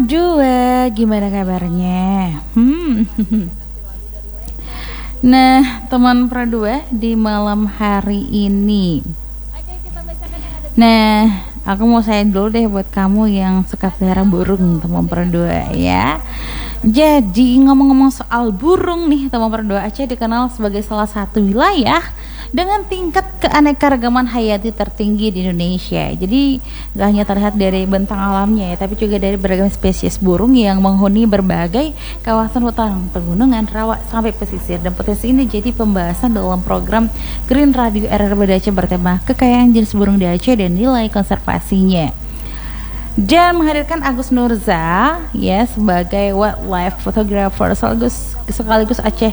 Dua, gimana kabarnya? Nah, teman Perdua di malam hari ini. Nah, aku mau sayang dulu deh buat kamu yang suka pelihara burung, teman Perdua ya. Jadi ngomong-ngomong soal burung nih, teman Perdua, Aceh dikenal sebagai salah satu wilayah dengan tingkat keanekaragaman hayati tertinggi di Indonesia. Jadi gak hanya terlihat dari bentang alamnya ya, tapi juga dari beragam spesies burung yang menghuni berbagai kawasan hutan, pegunungan, rawa sampai pesisir. Dan potensi ini jadi pembahasan dalam program Green Radio RRB Aceh bertema kekayaan jenis burung di Aceh dan nilai konservasinya. Dan menghadirkan Agus Nurza ya sebagai wildlife photographer sekaligus Aceh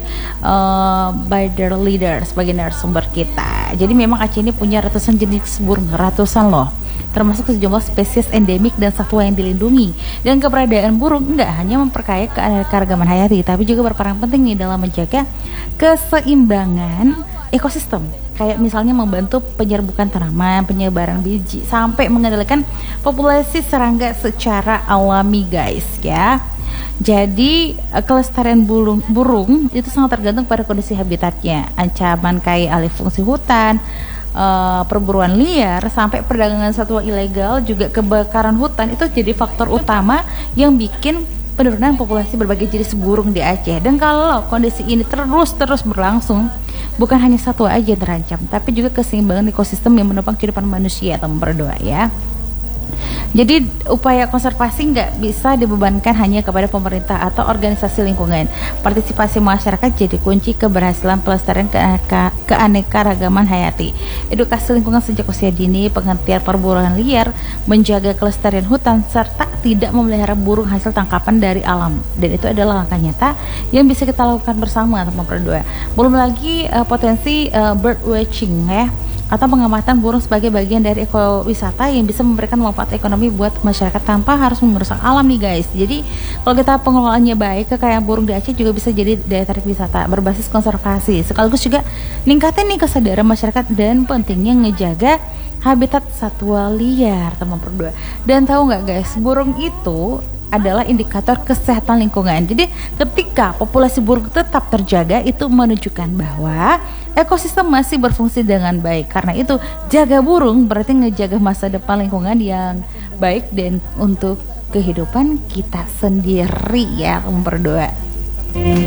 Bird Leader sebagai narasumber kita. Jadi memang Aceh ini punya ratusan jenis burung, ratusan loh, termasuk sejumlah spesies endemik dan satwa yang dilindungi. Dan keberadaan burung enggak hanya memperkaya keanekaragaman hayati, tapi juga berperan penting nih dalam menjaga keseimbangan ekosistem. Kayak misalnya membantu penyerbukan tanaman, penyebaran biji, sampai mengendalikan populasi serangga secara alami guys ya. Jadi kelestarian burung itu sangat tergantung pada kondisi habitatnya. Ancaman kayak alih fungsi hutan, perburuan liar, sampai perdagangan satwa ilegal, juga kebakaran hutan itu jadi faktor utama yang bikin penurunan populasi berbagai jenis burung di Aceh. Dan kalau kondisi ini terus berlangsung, bukan hanya satwa aja yang terancam, tapi juga keseimbangan ekosistem yang menopang kehidupan manusia atau berdoa ya. Jadi upaya konservasi nggak bisa dibebankan hanya kepada pemerintah atau organisasi lingkungan. Partisipasi masyarakat jadi kunci keberhasilan pelestarian keanekaragaman hayati. Edukasi lingkungan sejak usia dini, penghentian perburuan liar, menjaga kelestarian hutan, serta tidak memelihara burung hasil tangkapan dari alam. Dan itu adalah langkah nyata yang bisa kita lakukan bersama teman Perdua. Belum lagi potensi bird watching ya, atau pengamatan burung sebagai bagian dari ekowisata yang bisa memberikan manfaat ekonomi buat masyarakat tanpa harus merusak alam nih guys. Jadi kalau kita pengelolaannya baik, kekayaan burung di Aceh juga bisa jadi daya tarik wisata berbasis konservasi, sekaligus juga ningkatin nih kesadaran masyarakat dan pentingnya ngejaga habitat satwa liar teman Perdua. Dan tahu nggak guys, burung itu adalah indikator kesehatan lingkungan. Jadi ketika populasi burung tetap terjaga, itu menunjukkan bahwa ekosistem masih berfungsi dengan baik. Karena itu jaga burung berarti ngejaga masa depan lingkungan yang baik dan untuk kehidupan kita sendiri ya, berdoa.